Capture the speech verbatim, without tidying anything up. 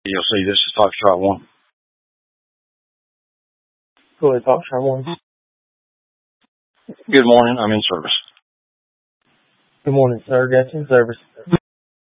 You'll see this is Foxtrot one. Go ahead, Foxtrot one. Good morning. I'm in service. Good morning, sir. Got you in service.